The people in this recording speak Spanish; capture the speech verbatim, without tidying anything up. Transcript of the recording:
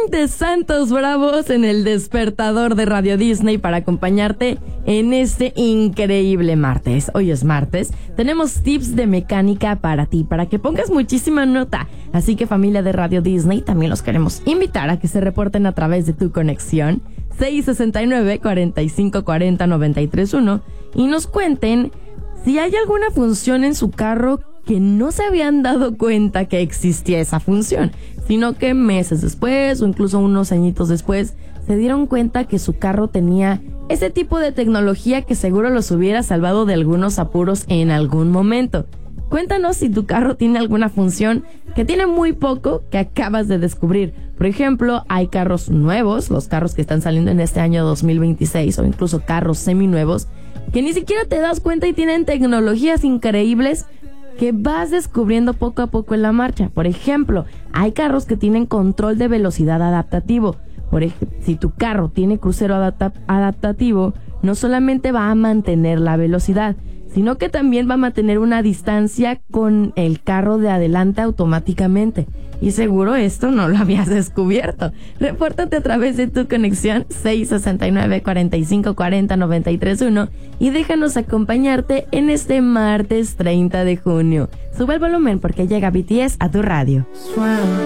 de Santos Bravos en el despertador de Radio Disney para acompañarte en este increíble martes. Hoy es martes, tenemos tips de mecánica para ti, para que pongas muchísima nota. Así que familia de Radio Disney, también los queremos invitar a que se reporten a través de tu conexión seis sesenta y nueve, cuarenta y cinco cuarenta, noventa y tres uno y nos cuenten si hay alguna función en su carro que no se habían dado cuenta que existía esa función, sino que meses después o incluso unos añitos después se dieron cuenta que su carro tenía ese tipo de tecnología que seguro los hubiera salvado de algunos apuros en algún momento. Cuéntanos si tu carro tiene alguna función que tiene muy poco que acabas de descubrir. Por ejemplo, hay carros nuevos, los carros que están saliendo en este año dos mil veintiséis o incluso carros seminuevos, que ni siquiera te das cuenta y tienen tecnologías increíbles que vas descubriendo poco a poco en la marcha. Por ejemplo, hay carros que tienen control de velocidad adaptativo. Por ejemplo, si tu carro tiene crucero adapta- adaptativo, no solamente va a mantener la velocidad, sino que también va a mantener una distancia con el carro de adelante automáticamente. Y seguro esto no lo habías descubierto. Repórtate a través de tu conexión seis sesenta y nueve, cuarenta y cinco cuarenta, noventa y tres uno y déjanos acompañarte en este martes treinta de junio. Sube el volumen porque llega B T S a tu radio.